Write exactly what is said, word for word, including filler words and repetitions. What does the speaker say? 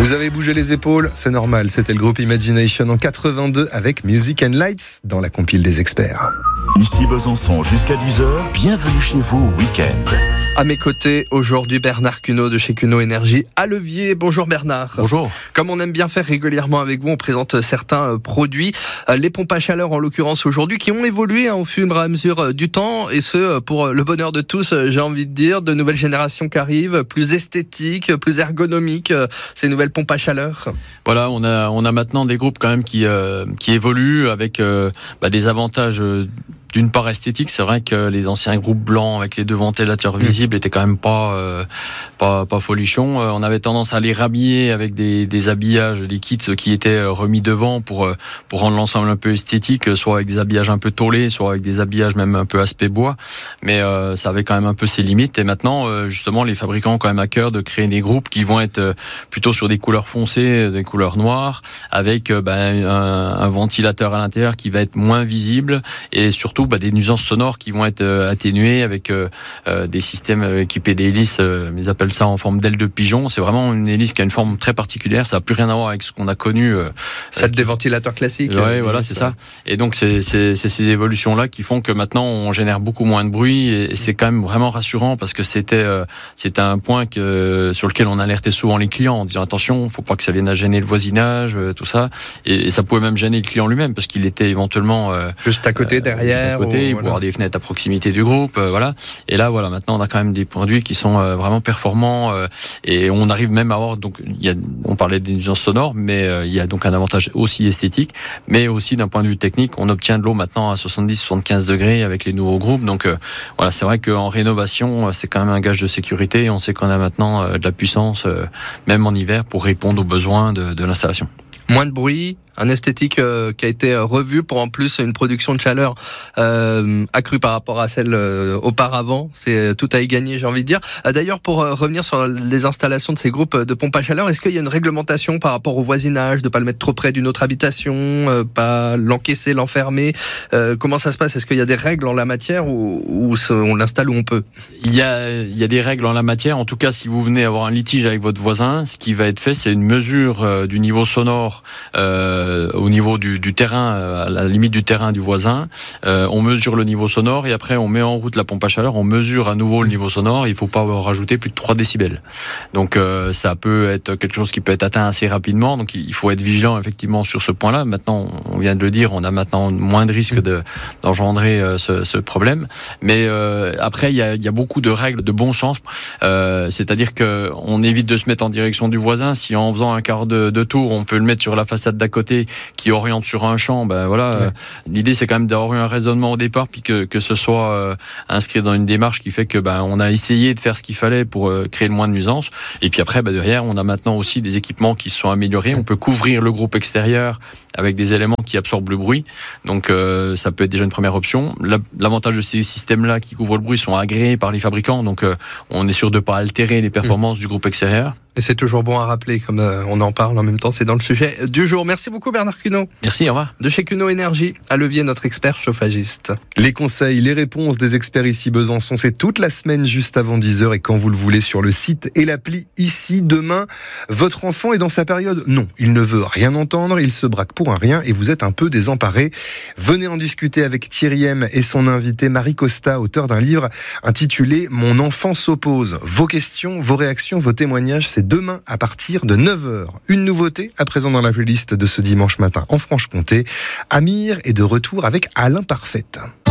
Vous avez bougé les épaules, c'est normal. C'était le groupe Imagination en quatre-vingt-deux avec Music and Lights dans la compile des experts. Ici Besançon jusqu'à dix heures, bienvenue chez vous au week-end. À mes côtés, aujourd'hui, Bernard Cuneau de chez Cuneau Énergie à Levier. Bonjour Bernard. Bonjour. Comme on aime bien faire régulièrement avec vous, on présente certains produits, les pompes à chaleur en l'occurrence aujourd'hui, qui ont évolué hein, au fur et à mesure du temps, et ce pour le bonheur de tous, j'ai envie de dire, de nouvelles générations qui arrivent, plus esthétiques, plus ergonomiques, ces nouvelles pompes à chaleur. Voilà, on a on a maintenant des groupes quand même qui euh, qui évoluent avec euh, bah, des avantages. Euh, D'une part esthétique, c'est vrai que les anciens groupes blancs avec les deux ventilateurs visibles étaient quand même pas euh, pas pas folichons. Euh, on avait tendance à les rhabiller avec des des habillages, des kits qui étaient remis devant pour pour rendre l'ensemble un peu esthétique, soit avec des habillages un peu tôlés, soit avec des habillages même un peu aspect bois. Mais euh, ça avait quand même un peu ses limites. Et maintenant, euh, justement, les fabricants ont quand même à cœur de créer des groupes qui vont être plutôt sur des couleurs foncées, des couleurs noires, avec euh, ben, un, un ventilateur à l'intérieur qui va être moins visible et surtout Bah, des nuisances sonores qui vont être euh, atténuées avec euh, euh, des systèmes équipés d'hélices, euh, ils appellent ça en forme d'aile de pigeon. C'est vraiment une hélice qui a une forme très particulière, ça n'a plus rien à voir avec ce qu'on a connu. Euh, Celle des ventilateurs classiques. Ouais, euh, voilà, c'est ça. Et donc c'est, c'est, c'est ces évolutions-là qui font que maintenant on génère beaucoup moins de bruit et, et c'est quand même vraiment rassurant parce que c'était euh, c'était un point que sur lequel on alertait souvent les clients en disant attention, faut pas que ça vienne à gêner le voisinage, euh, tout ça. Et, et ça pouvait même gêner le client lui-même parce qu'il était éventuellement euh, juste à côté, euh, derrière. Côté, ou, voilà. Avoir des fenêtres à proximité du groupe, euh, voilà. Et là, voilà, maintenant, on a quand même des produits qui sont euh, vraiment performants euh, et on arrive même à avoir, donc, il y a, on parlait des nuisances sonores, mais euh, il y a donc un avantage aussi esthétique, mais aussi d'un point de vue technique, on obtient de l'eau maintenant à soixante-dix à soixante-quinze degrés avec les nouveaux groupes. Donc, euh, voilà, c'est vrai qu'en rénovation, c'est quand même un gage de sécurité. On sait qu'on a maintenant euh, de la puissance, euh, même en hiver, pour répondre aux besoins de, de l'installation. Moins de bruit, un esthétique euh, qui a été revu pour en plus une production de chaleur euh, accrue par rapport à celle euh, auparavant. C'est tout à y gagner, j'ai envie de dire. Euh, d'ailleurs, pour euh, revenir sur les installations de ces groupes de pompes à chaleur, est-ce qu'il y a une réglementation par rapport au voisinage, de pas le mettre trop près d'une autre habitation, euh, pas l'encaisser, l'enfermer euh, Comment ça se passe ? Est-ce qu'il y a des règles en la matière ou, ou on l'installe où on peut ? Il y a il y a des règles en la matière. En tout cas, si vous venez avoir un litige avec votre voisin, ce qui va être fait, c'est une mesure euh, du niveau sonore. Euh, au niveau du, du terrain, à la limite du terrain du voisin, euh, on mesure le niveau sonore et après on met en route la pompe à chaleur, on mesure à nouveau le niveau sonore, il ne faut pas rajouter plus de trois décibels. Donc euh, ça peut être quelque chose qui peut être atteint assez rapidement, donc il faut être vigilant effectivement sur ce point-là. Maintenant, on vient de le dire, on a maintenant moins de risques de, d'engendrer euh, ce, ce problème, mais euh, après il y a, il y a beaucoup de règles de bon sens, euh, c'est-à-dire qu'on évite de se mettre en direction du voisin. Si en faisant un quart de, de tour, on peut le mettre sur la façade d'à côté qui oriente sur un champ, ben voilà. Ouais. Euh, l'idée c'est quand même d'avoir eu un raisonnement au départ, puis que que ce soit euh, inscrit dans une démarche qui fait que ben on a essayé de faire ce qu'il fallait pour euh, créer le moins de nuisances. Et puis après, ben derrière, on a maintenant aussi des équipements qui se sont améliorés. On peut couvrir le groupe extérieur avec des éléments qui absorbent le bruit. Donc euh, ça peut être déjà une première option. L'avantage de ces systèmes-là qui couvrent le bruit sont agréés par les fabricants, donc euh, on est sûr de pas altérer les performances mmh. du groupe extérieur. Et c'est toujours bon à rappeler, comme euh, on en parle en même temps, c'est dans le sujet du jour. Merci beaucoup Bernard Cuneau. Merci, au revoir. De chez Cuneau Énergie, à Levier, notre expert chauffagiste. Les conseils, les réponses des experts ici Besançon, c'est toute la semaine juste avant dix heures et quand vous le voulez sur le site et l'appli ici. Demain, votre enfant est dans sa période non, il ne veut rien entendre, il se braque pour un rien et vous êtes un peu désemparé. Venez en discuter avec Thierry M et son invité Marie Costa, auteur d'un livre intitulé Mon enfant s'oppose. Vos questions, vos réactions, vos témoignages, c'est demain à partir de neuf heures. Une nouveauté à présent dans la playlist de ce dimanche matin en Franche-Comté. Amir est de retour avec Alain Parfaite.